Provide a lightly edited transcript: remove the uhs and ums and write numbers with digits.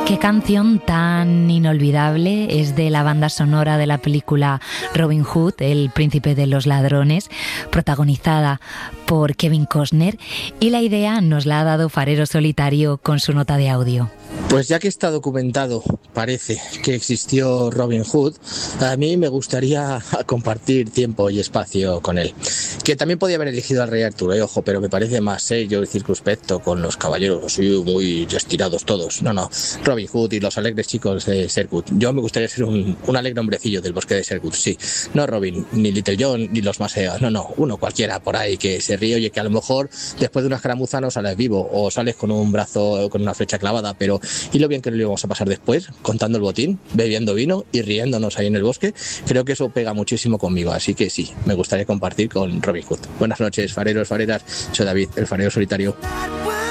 Qué canción tan inolvidable, es de la banda sonora de la película Robin Hood, el príncipe de los ladrones, protagonizada por Kevin Costner, y la idea nos la ha dado Farero Solitario con su nota de audio. Pues ya que está documentado, parece que existió Robin Hood, a mí me gustaría compartir tiempo y espacio con él. Que también podía haber elegido al rey Arturo, ojo, pero me parece más serio y circunspecto con los caballeros, muy estirados todos. No, Robin Hood y los alegres chicos de Sherwood. Yo me gustaría ser un alegre hombrecillo del bosque de Sherwood, sí. No Robin, ni Little John, ni los más feos, no, uno cualquiera por ahí que se ríe y que a lo mejor después de una escaramuza no sales vivo o sales con un brazo, con una flecha clavada, pero y lo bien que nos lo íbamos a pasar después, contando el botín, bebiendo vino y riéndonos ahí en el bosque. Creo que eso pega muchísimo conmigo, así que sí, me gustaría compartir con Robin Hood. Buenas noches, fareros, fareras, soy David, el farero solitario.